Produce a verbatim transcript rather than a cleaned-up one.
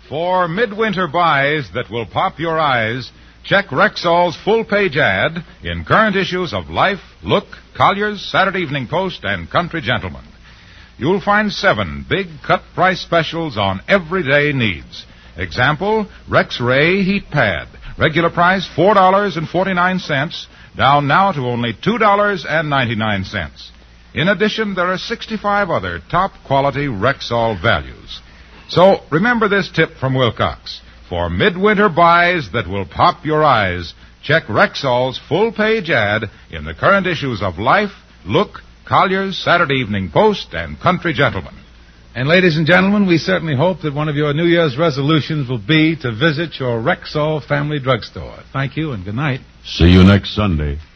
For midwinter buys that will pop your eyes, check Rexall's full-page ad in current issues of Life, Look, Collier's, Saturday Evening Post, and Country Gentleman. You'll find seven big cut-price specials on everyday needs. Example, Rex Ray Heat Pad. Regular price four dollars and forty-nine cents, down now to only two dollars and ninety-nine cents. In addition, there are sixty-five other top-quality Rexall values. So remember this tip from Wilcox. For midwinter buys that will pop your eyes, check Rexall's full-page ad in the current issues of Life, Look, Collier's, Saturday Evening Post, and Country Gentleman. And ladies and gentlemen, we certainly hope that one of your New Year's resolutions will be to visit your Rexall family drugstore. Thank you and good night. See you next Sunday.